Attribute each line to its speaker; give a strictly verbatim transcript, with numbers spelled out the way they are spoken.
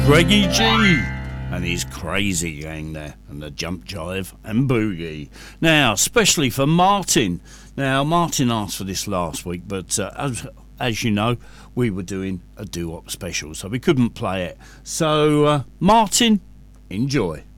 Speaker 1: Greggy G and his crazy gang there, and the jump, jive and boogie. Now, especially for Martin. Now, Martin asked for this last week, but uh, as, as you know, we were doing a doo-wop special, so we couldn't play it. So, uh, Martin, enjoy.